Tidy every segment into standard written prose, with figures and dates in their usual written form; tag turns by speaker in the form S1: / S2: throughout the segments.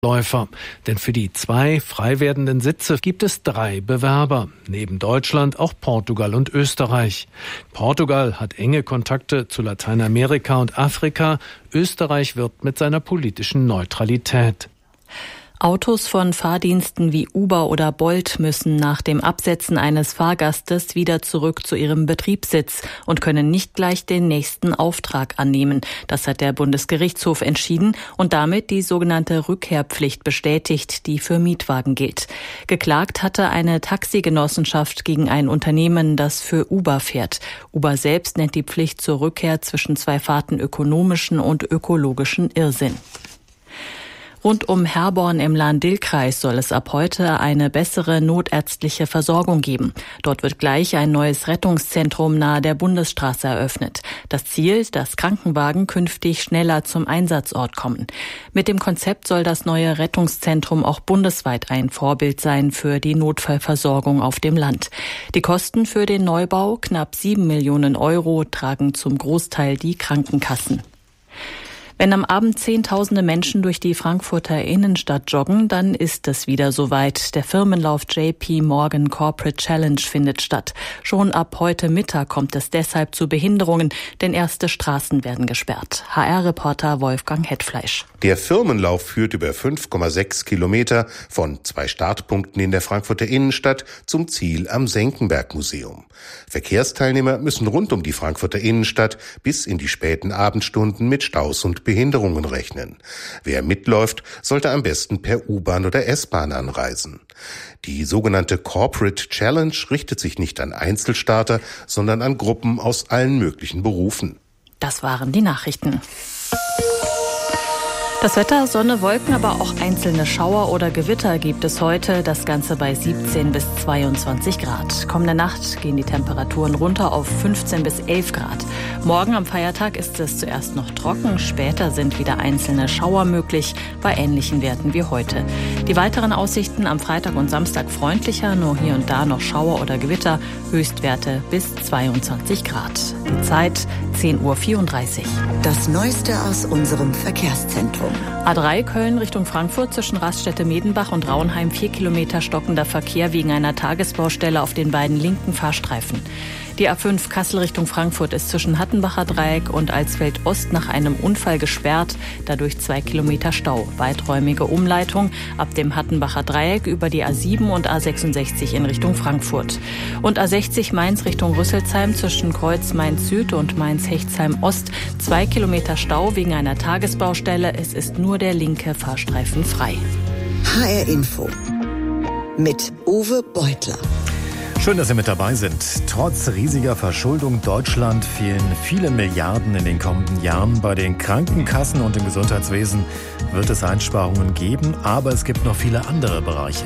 S1: Läufer. Denn für die 2 frei werdenden Sitze gibt es 3 Bewerber. Neben Deutschland auch Portugal und Österreich. Portugal hat enge Kontakte zu Lateinamerika und Afrika. Österreich wirbt mit seiner politischen Neutralität.
S2: Autos von Fahrdiensten wie Uber oder Bolt müssen nach dem Absetzen eines Fahrgastes wieder zurück zu ihrem Betriebssitz und können nicht gleich den nächsten Auftrag annehmen. Das hat der Bundesgerichtshof entschieden und damit die sogenannte Rückkehrpflicht bestätigt, die für Mietwagen gilt. Geklagt hatte eine Taxigenossenschaft gegen ein Unternehmen, das für Uber fährt. Uber selbst nennt die Pflicht zur Rückkehr zwischen 2 Fahrten ökonomischen und ökologischen Irrsinn. Rund um Herborn im Lahn-Dill-Kreis soll es ab heute eine bessere notärztliche Versorgung geben. Dort wird gleich ein neues Rettungszentrum nahe der Bundesstraße eröffnet. Das Ziel, dass Krankenwagen künftig schneller zum Einsatzort kommen. Mit dem Konzept soll das neue Rettungszentrum auch bundesweit ein Vorbild sein für die Notfallversorgung auf dem Land. Die Kosten für den Neubau, knapp 7 Millionen Euro, tragen zum Großteil die Krankenkassen. Wenn am Abend Zehntausende Menschen durch die Frankfurter Innenstadt joggen, dann ist es wieder soweit. Der Firmenlauf JP Morgan Corporate Challenge findet statt. Schon ab heute Mittag kommt es deshalb zu Behinderungen, denn erste Straßen werden gesperrt. HR-Reporter Wolfgang Hetfleisch.
S3: Der Firmenlauf führt über 5,6 Kilometer von 2 Startpunkten in der Frankfurter Innenstadt zum Ziel am Senckenberg-Museum. Verkehrsteilnehmer müssen rund um die Frankfurter Innenstadt bis in die späten Abendstunden mit Staus und Behinderungen rechnen. Wer mitläuft, sollte am besten per U-Bahn oder S-Bahn anreisen. Die sogenannte Corporate Challenge richtet sich nicht an Einzelstarter, sondern an Gruppen aus allen möglichen Berufen.
S2: Das waren die Nachrichten. Das Wetter, Sonne, Wolken, aber auch einzelne Schauer oder Gewitter gibt es heute. Das Ganze bei 17 bis 22 Grad. Kommende Nacht gehen die Temperaturen runter auf 15 bis 11 Grad. Morgen am Feiertag ist es zuerst noch trocken. Später sind wieder einzelne Schauer möglich bei ähnlichen Werten wie heute. Die weiteren Aussichten am Freitag und Samstag freundlicher. Nur hier und da noch Schauer oder Gewitter. Höchstwerte bis 22 Grad. Die Zeit 10:34 Uhr.
S4: Das Neueste aus unserem Verkehrszentrum.
S2: A3 Köln Richtung Frankfurt zwischen Raststätte-Medenbach und Raunheim 4 Kilometer stockender Verkehr wegen einer Tagesbaustelle auf den beiden linken Fahrstreifen. Die A5 Kassel Richtung Frankfurt ist zwischen Hattenbacher Dreieck und Alsfeld Ost nach einem Unfall gesperrt, dadurch 2 Kilometer Stau. Weiträumige Umleitung ab dem Hattenbacher Dreieck über die A7 und A66 in Richtung Frankfurt. Und A60 Mainz Richtung Rüsselsheim zwischen Kreuz Mainz Süd und Mainz Hechtsheim Ost 2 Kilometer Stau wegen einer Tagesbaustelle. Es ist nur der linke Fahrstreifen frei.
S4: HR Info mit Uwe Beutler.
S5: Schön, dass Sie mit dabei sind. Trotz riesiger Verschuldung Deutschland fehlen viele Milliarden in den kommenden Jahren. Bei den Krankenkassen und im Gesundheitswesen wird es Einsparungen geben, aber es gibt noch viele andere Bereiche.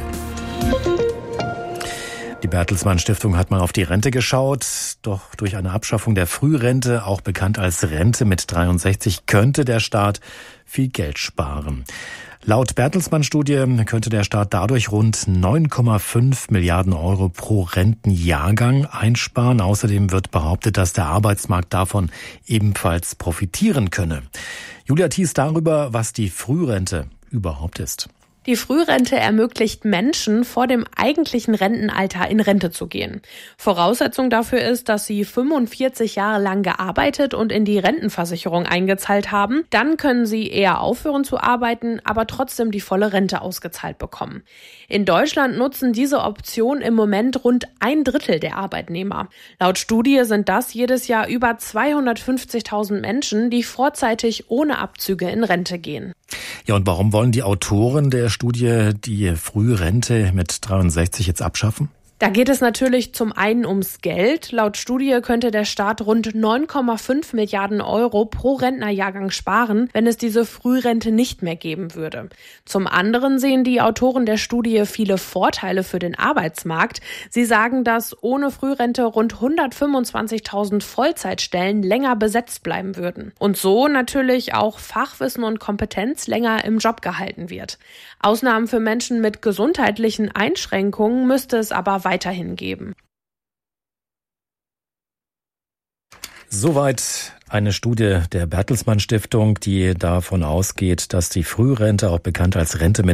S5: Die Bertelsmann Stiftung hat mal auf die Rente geschaut. Doch durch eine Abschaffung der Frührente, auch bekannt als Rente mit 63, könnte der Staat viel Geld sparen. Laut Bertelsmann-Studie könnte der Staat dadurch rund 9,5 Milliarden Euro pro Rentenjahrgang einsparen. Außerdem wird behauptet, dass der Arbeitsmarkt davon ebenfalls profitieren könne. Julia Thies darüber, was die Frührente überhaupt ist.
S6: Die Frührente ermöglicht Menschen, vor dem eigentlichen Rentenalter in Rente zu gehen. Voraussetzung dafür ist, dass sie 45 Jahre lang gearbeitet und in die Rentenversicherung eingezahlt haben. Dann können sie eher aufhören zu arbeiten, aber trotzdem die volle Rente ausgezahlt bekommen. In Deutschland nutzen diese Option im Moment rund 1/3 der Arbeitnehmer. Laut Studie sind das jedes Jahr über 250.000 Menschen, die vorzeitig ohne Abzüge in Rente gehen.
S5: Ja, und warum wollen die Autoren der Studie die Frührente mit 63 jetzt abschaffen?
S6: Da geht es natürlich zum einen ums Geld. Laut Studie könnte der Staat rund 9,5 Milliarden Euro pro Rentnerjahrgang sparen, wenn es diese Frührente nicht mehr geben würde. Zum anderen sehen die Autoren der Studie viele Vorteile für den Arbeitsmarkt. Sie sagen, dass ohne Frührente rund 125.000 Vollzeitstellen länger besetzt bleiben würden. Und so natürlich auch Fachwissen und Kompetenz länger im Job gehalten wird. Ausnahmen für Menschen mit gesundheitlichen Einschränkungen müsste es aber weiterhin geben.
S5: Soweit Eine Studie der Bertelsmann Stiftung, die davon ausgeht, dass die Frührente, auch bekannt als Rente mit